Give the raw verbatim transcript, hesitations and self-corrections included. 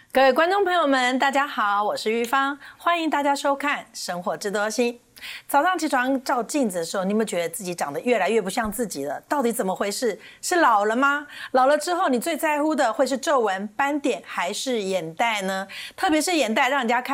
各位观众朋友们，大家好，我是玉芳，欢迎大家收看《生活智多星》。早上起床照镜子的时候，你有没有觉得自己长得越来越不像自己了？到底怎么回事？是老了吗？老了之后，你最在乎的会是皱纹、斑点还是眼袋呢？特别是眼袋，让人家看